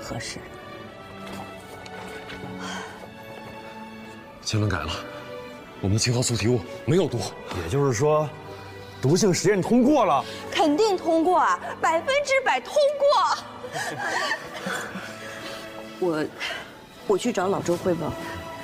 合适。 结论改了，我们的青蒿素体物没有毒。 也就是说，毒性实验通过了。 肯定通过啊，100%通过。 我去找老周汇报。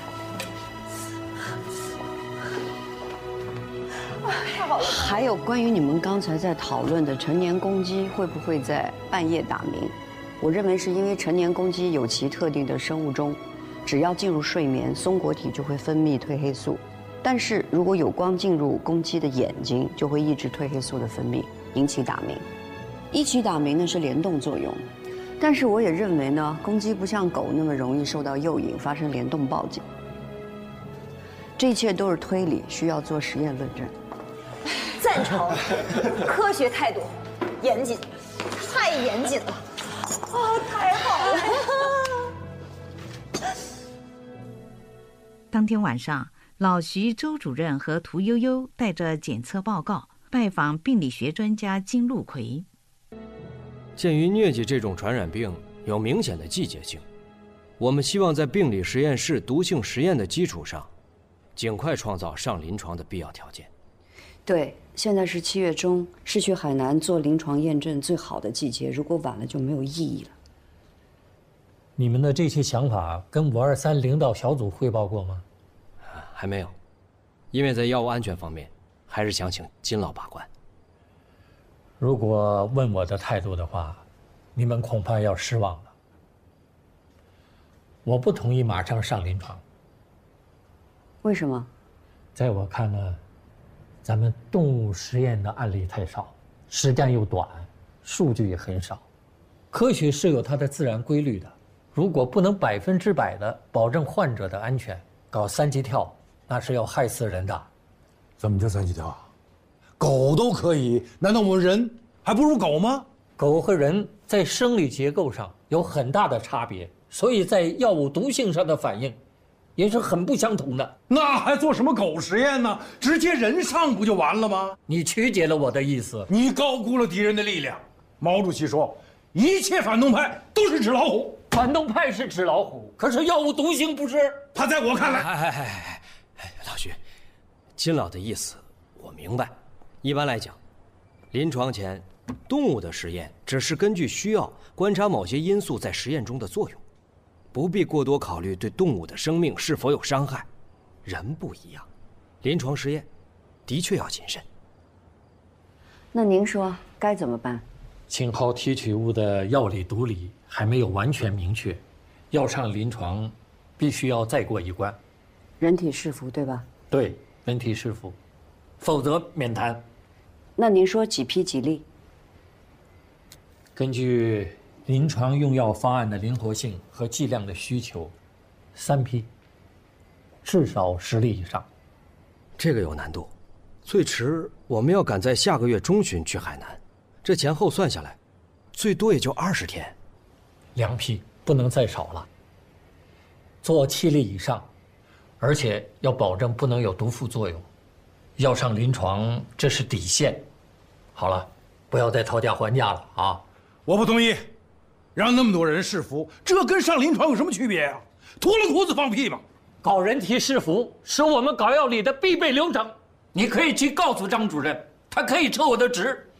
太好了。 还有关于你们刚才在讨论的成年公鸡会不会在半夜打鸣，我认为是因为成年公鸡有其特定的生物钟，只要进入睡眠，松果体就会分泌褪黑素。但是如果有光进入公鸡的眼睛，就会抑制褪黑素的分泌，引起打鸣。一起打鸣呢是联动作用，但是我也认为呢，公鸡不像狗那么容易受到诱引发生联动报警。这一切都是推理，需要做实验论证。 赞成，科学态度，严谨，太严谨了。啊，太好了！ 当天晚上，老徐周主任和屠呦呦带着检测报告拜访病理学专家金路奎。 鉴于疟疾这种传染病有明显的季节性，我们希望在病理实验室毒性实验的基础上，尽快创造上临床的必要条件。 对，现在是7月中，是去海南做临床验证最好的季节，如果晚了就没有意义了。 你们的这些想法跟523领导小组汇报过吗？ 还没有，因为在药物安全方面，还是想请金老把关。 如果问我的态度的话，你们恐怕要失望了。我不同意马上上临床。 为什么？ 在我看呢，咱们动物实验的案例太少，时间又短，数据也很少。科学是有它的自然规律的，如果不能100%的保证患者的安全，搞3级跳，那是要害死人的。 怎么就3级跳啊？狗都可以，难道我们人还不如狗吗？ 狗和人在生理结构上有很大的差别，所以在药物毒性上的反应也是很不相同的。 那还做什么狗实验呢？直接人上不就完了吗？ 你曲解了我的意思， 你高估了敌人的力量。毛主席说，一切反动派都是纸老虎。 反动派是纸老虎，可是药物毒性不是。 他在我看来， 老徐，金老的意思我明白。一般来讲，临床前，动物的实验只是根据需要观察某些因素在实验中的作用，不必过多考虑对动物的生命是否有伤害。人不一样，临床实验的确要谨慎。 那您说该怎么办？ 青蒿提取物的药理毒理还没有完全明确，要上临床，必须要再过一关。 人体试服对吧？ 对，人体试服，否则免谈。 那您说几批几例？ 根据临床用药方案的灵活性和剂量的需求，3批，至少10例以上。 这个有难度，最迟我们要赶在下个月中旬去海南，这前后算下来，最多也就20天。 2批不能再少了，做7例以上，而且要保证不能有毒副作用。要上临床，这是底线。好了，不要再讨价还价了啊！ 我不同意，让那么多人试服，这跟上临床有什么区别啊？脱了裤子放屁嘛！ 搞人体试服是我们搞药理的必备流程。你可以去告诉张主任，他可以撤我的职。